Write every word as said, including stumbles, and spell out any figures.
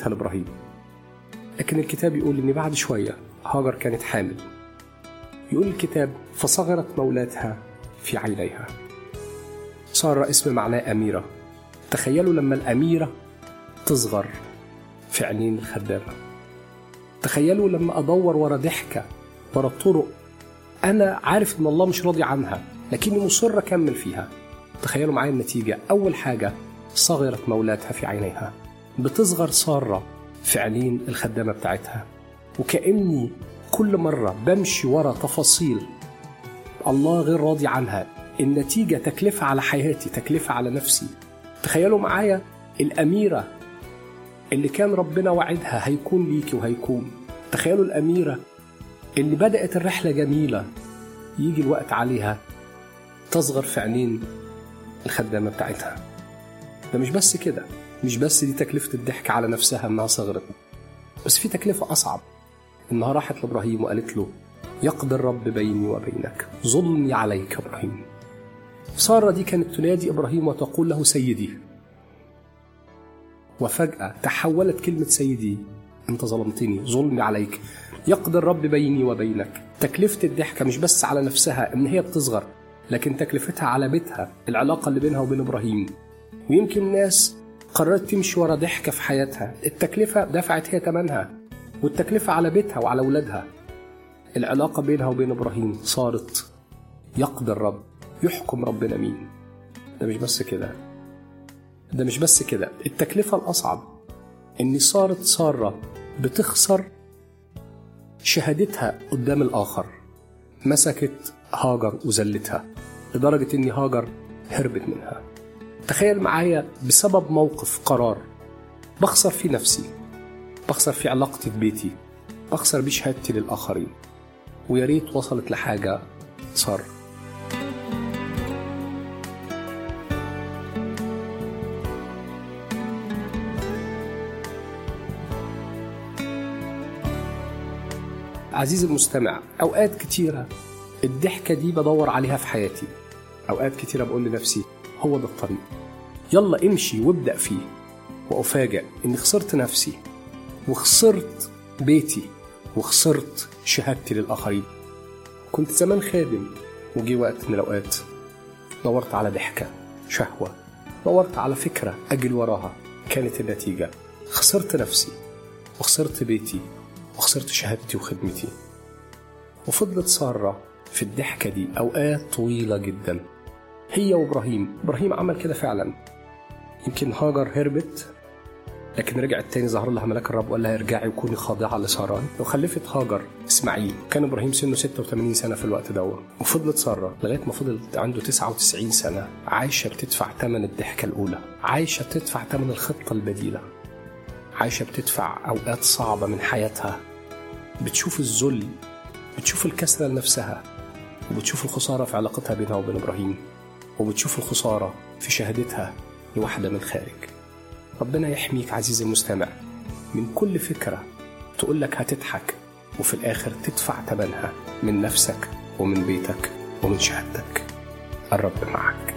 اديتها لإبراهيم. لكن الكتاب يقول إن بعد شوية هاجر كانت حامل. يقول الكتاب فصغرت مولاتها في عينيها. سارة اسم معناه أميرة. تخيلوا لما الأميرة تصغر في عينين الخدامة. تخيلوا لما أدور ورا ضحكة ورا الطرق أنا عارف إن الله مش راضي عنها لكني مصر أكمل فيها. تخيلوا معايا النتيجة. أول حاجة صغرت مولاتها في عينيها. بتصغر سارة في عينين الخدامة بتاعتها. وكأني كل مرة بمشي ورا تفاصيل الله غير راضي عنها، النتيجة تكلفة على حياتي، تكلفة على نفسي. تخيلوا معايا الأميرة اللي كان ربنا وعدها هيكون ليكي وهيكون. تخيلوا الأميرة اللي بدأت الرحلة جميلة يجي الوقت عليها تصغر في عينين الخدامة بتاعتها. ده مش بس كده، مش بس دي تكلفة الضحك على نفسها انها صغرت، بس في تكلفة أصعب انها راحت لإبراهيم وقالت له يقضي الرب بيني وبينك، ظلمي عليك إبراهيم. سارة دي كانت تنادي إبراهيم وتقول له سيدي، وفجأة تحولت كلمة سيدي أنت ظلمتني، ظلمي عليك. يقضي الرب بيني وبينك. تكلفة الضحكة مش بس على نفسها إن هي بتصغر، لكن تكلفتها على بيتها، العلاقة اللي بينها وبين إبراهيم. ويمكن ناس قررت تمشي ورا ضحكة في حياتها، التكلفة دفعت هي ثمنها، والتكلفة على بيتها وعلى أولادها. العلاقة بينها وبين إبراهيم صارت يقضي الرب، يحكم ربنا مين. ده مش بس كده، ده مش بس كده التكلفة الأصعب إن صارت سارة بتخسر شهادتها قدام الآخر. مسكت هاجر وزلتها لدرجة إن هاجر هربت منها. تخيل معايا بسبب موقف قرار بخسر في نفسي، بخسر في علاقتي في بيتي، بخسر بشهادتي للآخرين. ويا ريت وصلت لحاجة صار. عزيزي المستمع، أوقات كتيرة الضحكة دي بدور عليها في حياتي. أوقات كتيرة بقول لنفسي هو ده الطريق، يلا امشي وابدأ فيه، وأفاجأ إني خسرت نفسي وخسرت بيتي وخسرت شهادتي للآخرين. كنت زمان خادم وجي وقت من الأوقات دورت على ضحكة، شهوة، دورت على فكرة أجل وراها. كانت النتيجة خسرت نفسي وخسرت بيتي وخسرت شهادتي وخدمتي. وفضلت سارة في الضحكة دي أوقات طويلة جدا، هي وإبراهيم. إبراهيم عمل كده فعلا. يمكن هاجر هربت، لكن رجعت تاني ظهر لها ملاك الرب وقال لها ارجعي وكوني خاضعة لسارة. وخلفت هاجر إسماعيل. كان إبراهيم سنه ستة وثمانين سنة في الوقت ده. وفضلت سارة لغاية ما فضلت عنده تسعة وتسعين سنة عايشة بتدفع ثمن الضحكة الأولى، عايشة بتدفع ثمن الخطة البديلة، عايشة بتدفع أوقات صعبة من حياتها، بتشوف الذل، بتشوف الكسرة لنفسها، وبتشوف الخسارة في علاقتها بينها وبين إبراهيم، وبتشوف الخسارة في شهادتها لوحدة من خارج. ربنا يحميك عزيزي المستمع من كل فكرة تقول لك هتضحك وفي الآخر تدفع ثمنها من نفسك ومن بيتك ومن شهادتك. الرب معك.